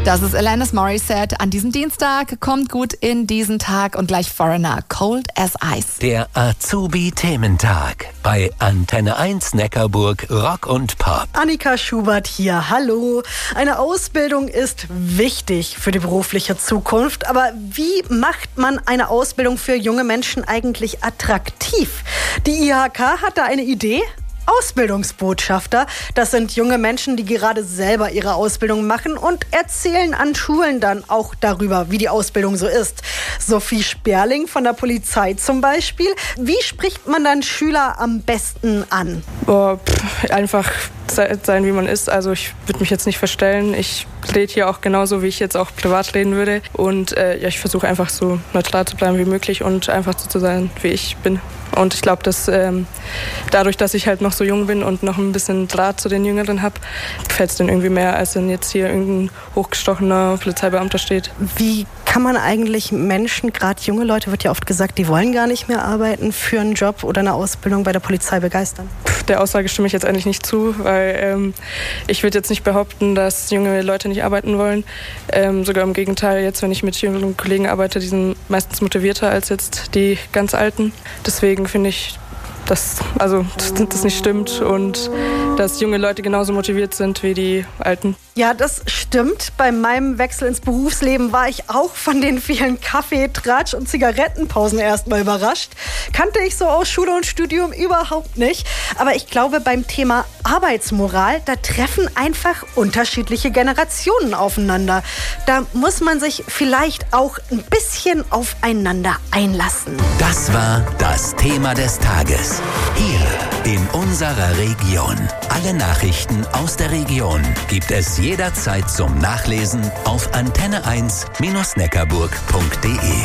Das ist Alanis Morissette. An diesem Dienstag kommt gut in diesen Tag und gleich Foreigner, Cold as Ice. Der Azubi-Thementag bei Antenne 1 Neckarburg Rock und Pop. Annika Schubert hier, hallo. Eine Ausbildung ist wichtig für die berufliche Zukunft, aber wie macht man eine Ausbildung für junge Menschen eigentlich attraktiv? Die IHK hat da eine Idee? Ausbildungsbotschafter, das sind junge Menschen, die gerade selber ihre Ausbildung machen und erzählen an Schulen dann auch darüber, wie die Ausbildung so ist. Sophie Sperling von der Polizei zum Beispiel. Wie spricht man dann Schüler am besten an? Einfach sein, wie man ist. Also ich würde mich jetzt nicht verstellen. Ich rede hier auch genauso, wie ich jetzt auch privat reden würde. Und ich versuche einfach so neutral zu bleiben wie möglich und einfach so zu sein, wie ich bin. Und ich glaube, dass dadurch, dass ich halt noch so jung bin und noch ein bisschen Draht zu den Jüngeren habe, gefällt es denen irgendwie mehr, als wenn jetzt hier irgendein hochgestochener Polizeibeamter steht. Wie kann man eigentlich Menschen, gerade junge Leute, wird ja oft gesagt, die wollen gar nicht mehr arbeiten, für einen Job oder eine Ausbildung bei der Polizei begeistern? Der Aussage stimme ich jetzt eigentlich nicht zu, weil ich würde jetzt nicht behaupten, dass junge Leute nicht arbeiten wollen. Sogar im Gegenteil, jetzt, wenn ich mit jüngeren Kollegen arbeite, die sind meistens motivierter als jetzt die ganz Alten. Deswegen finde ich, dass das nicht stimmt und dass junge Leute genauso motiviert sind wie die Alten. Ja, das stimmt. Bei meinem Wechsel ins Berufsleben war ich auch von den vielen Kaffee-, Tratsch- und Zigarettenpausen erstmal überrascht. Kannte ich so aus Schule und Studium überhaupt nicht. Aber ich glaube, beim Thema Arbeitsmoral, da treffen einfach unterschiedliche Generationen aufeinander. Da muss man sich vielleicht auch ein bisschen aufeinander einlassen. Das war das Thema des Tages. Hier in unserer Region. Alle Nachrichten aus der Region gibt es jederzeit zum Nachlesen auf antenne1-neckarburg.de.